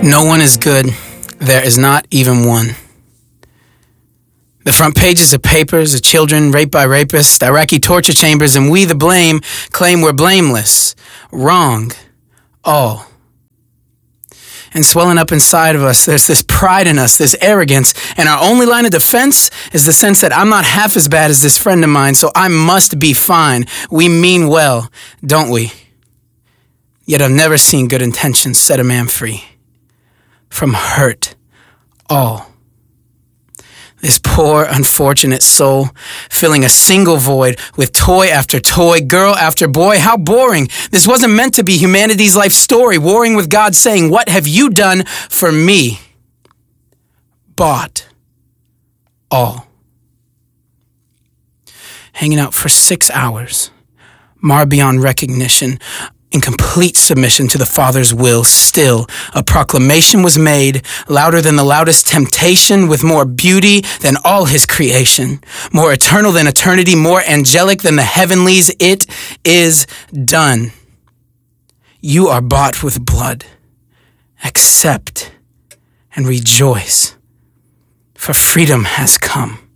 No one is good. There is not even one. The front pages of papers of children raped by rapists, Iraqi torture chambers, and we, the blame, claim we're blameless. Wrong. All. And swelling up inside of us, there's this pride in us, this arrogance, and our only line of defense is the sense that I'm not half as bad as this friend of mine, so I must be fine. We mean well, don't we? Yet I've never seen good intentions set a man free. From hurt, all. This poor, unfortunate soul, filling a single void with toy after toy, girl after boy. How boring. This wasn't meant to be humanity's life story, warring with God, saying, what have you done for me? Bought all. Hanging out for 6 hours, marred beyond recognition, in complete submission to the Father's will, still a proclamation was made, louder than the loudest temptation, with more beauty than all his creation, more eternal than eternity, more angelic than the heavenlies. It is done. You are bought with blood. Accept and rejoice, for freedom has come.